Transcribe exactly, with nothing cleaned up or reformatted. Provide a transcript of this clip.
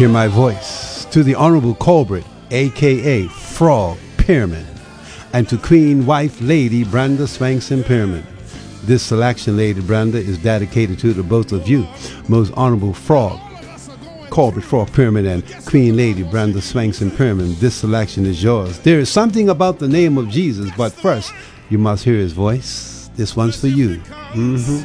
Hear my voice to the Honorable Colbert, a k a. Frog Pyramid, and to Queen Wife Lady Brenda Swankson Pyramid. This selection, Lady Brenda, is dedicated to the both of you, Most Honorable Frog Colbert Frog Pyramid and Queen Lady Brenda Swankson Pyramid. This selection is yours. There is something about the name of Jesus, but first, you must hear his voice. This one's for you. Mm-hmm.